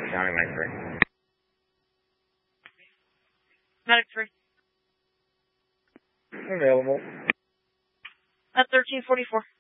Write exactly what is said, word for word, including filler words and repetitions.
County, Mike three. Medic three. Available. At thirteen forty-four.